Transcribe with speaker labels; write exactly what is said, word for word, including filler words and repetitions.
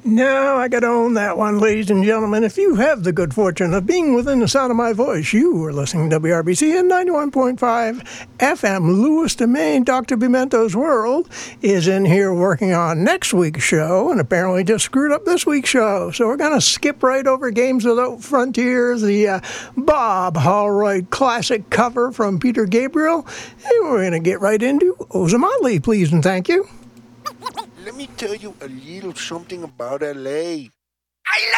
Speaker 1: Now I gotta own that one, ladies and gentlemen. If you have the good fortune of being within the sound of my voice, you are listening to W R B C and ninety-one point five F M, Lewiston, Maine. Doctor Pimento's World is in here working on next week's show, and apparently just screwed up this week's show. So we're gonna skip right over Games Without Frontiers, the uh, Bob Holroyd classic cover from Peter Gabriel, and we're gonna get right into Ozomatli, please and thank you.
Speaker 2: Let me tell you a little something about L A